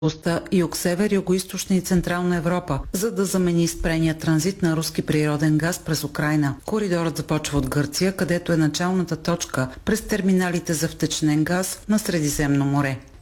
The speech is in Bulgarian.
оста юг-север, югоизточна и централна Европа, за да замени спрения транзит на руски природен газ през Украйна. Коридорът започва от Гърция, където е началната точка през терминалите за втечнен газ на Средиземно море.